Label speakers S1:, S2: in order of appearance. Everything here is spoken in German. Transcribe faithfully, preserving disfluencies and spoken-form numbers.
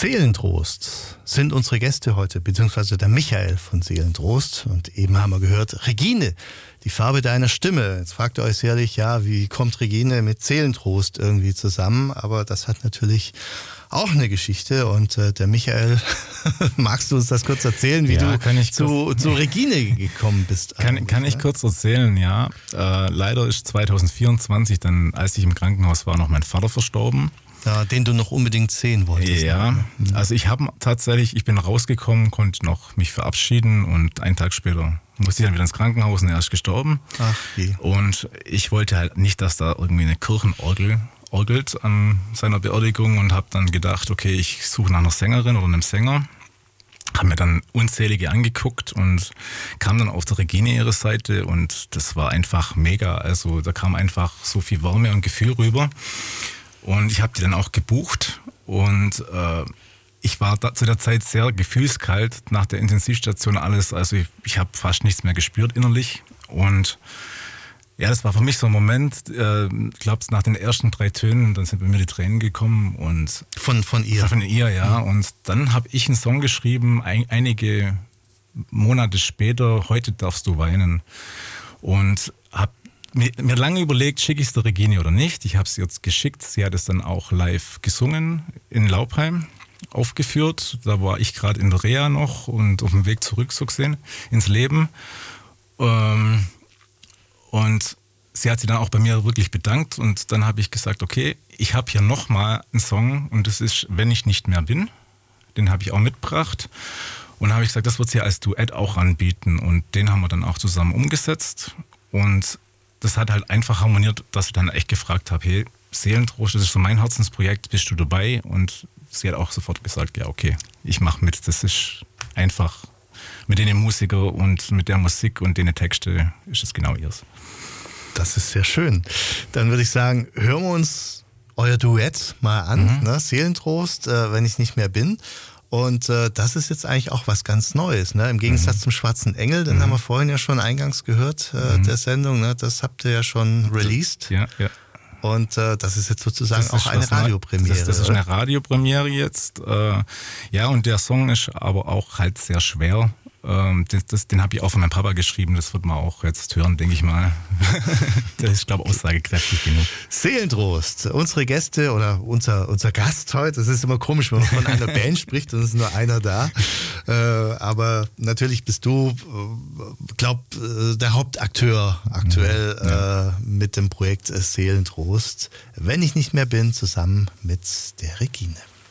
S1: Seelentrost sind unsere Gäste heute, beziehungsweise der Michael von Seelentrost. Und eben haben wir gehört, Regine, die Farbe deiner Stimme. Jetzt fragt ihr euch sicherlich, ja, wie kommt Regine mit Seelentrost irgendwie zusammen? Aber das hat natürlich auch eine Geschichte. Und äh, der Michael, magst du uns das kurz erzählen, wie
S2: ja,
S1: du zu,
S2: kurz,
S1: zu Regine gekommen bist?
S2: Kann, kann ich kurz erzählen, ja. Äh, leider ist zwanzig vierundzwanzig, dann, als ich im Krankenhaus war, noch mein Vater verstorben.
S1: Ja, den du noch unbedingt sehen wolltest.
S2: Ja,
S1: ne?
S2: also ich habe tatsächlich, ich bin rausgekommen, konnte noch mich verabschieden und einen Tag später musste ich dann wieder ins Krankenhaus und er ist gestorben.
S1: Ach je.
S2: Und ich wollte halt nicht, dass da irgendwie eine Kirchenorgel orgelt an seiner Beerdigung und habe dann gedacht, okay, ich suche nach einer Sängerin oder einem Sänger. Habe mir dann unzählige angeguckt und kam dann auf der Regine ihre Seite und das war einfach mega. Also da kam einfach so viel Wärme und Gefühl rüber. Und ich habe die dann auch gebucht und äh, ich war da zu der Zeit sehr gefühlskalt nach der Intensivstation alles. Also ich, ich habe fast nichts mehr gespürt innerlich. Und ja, das war für mich so ein Moment, äh, ich glaube, nach den ersten drei Tönen, dann sind bei mir die Tränen gekommen. Und
S1: von, von ihr?
S2: Von ihr, ja. Mhm. Und dann habe ich einen Song geschrieben, ein, einige Monate später, Heute darfst du weinen. Und habe Mir, mir lange überlegt, schicke ich es der Regine oder nicht. Ich habe es jetzt geschickt. Sie hat es dann auch live gesungen in Laubheim, aufgeführt. Da war ich gerade in der Reha noch und auf dem Weg zurück so gesehen ins Leben. Ähm, und sie hat sich dann auch bei mir wirklich bedankt. Und dann habe ich gesagt, okay, ich habe hier nochmal einen Song und das ist Wenn ich nicht mehr bin. Den habe ich auch mitgebracht. Und dann habe ich gesagt, das wird sie als Duett auch anbieten. Und den haben wir dann auch zusammen umgesetzt. Und das hat halt einfach harmoniert, dass ich dann echt gefragt habe, hey, Seelentrost, das ist so mein Herzensprojekt, bist du dabei? Und sie hat auch sofort gesagt, ja okay, ich mache mit. Das ist einfach, mit den Musiker und mit der Musik und den Texte ist es genau ihrs.
S1: Das ist sehr schön. Dann würde ich sagen, hören wir uns euer Duett mal an, mhm. ne? Seelentrost, äh, wenn ich nicht mehr bin. Und äh, das ist jetzt eigentlich auch was ganz Neues, ne? Im Gegensatz mhm. zum Schwarzen Engel, den mhm. haben wir vorhin ja schon eingangs gehört, äh, mhm. der Sendung, ne? Das habt ihr ja schon released.
S2: Ja, ja.
S1: Und äh, das ist jetzt sozusagen
S2: das
S1: auch eine Radiopremiere.
S2: Das, das ist eine Radiopremiere jetzt. Äh, ja, und der Song ist aber auch halt sehr schwer. Ähm, das, das, den habe ich auch von meinem Papa geschrieben, das wird man auch jetzt hören, denke ich mal. Das ist, glaube ich, aussagekräftig genug.
S1: Seelentrost, unsere Gäste oder unser, unser Gast heute, das ist immer komisch, wenn man von einer Band spricht und es ist nur einer da. Äh, aber natürlich bist du, äh, glaub, äh, der Hauptakteur aktuell ja, ja. Äh, mit dem Projekt Seelentrost. Wenn ich nicht mehr bin, zusammen mit der Regine.